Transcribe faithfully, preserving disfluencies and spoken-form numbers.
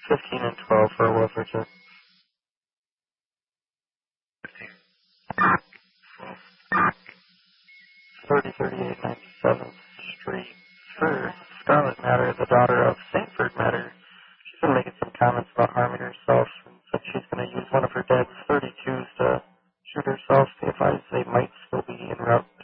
fifteen and twelve for a welfare check. thirty thirty-eight ninety-seventh Street. For Scarlet Matter, the daughter of Saintford Matter, she's been making some comments about harming herself and said she's going to use one of her dad's thirty-twos to shoot herself. They advise they might still be en route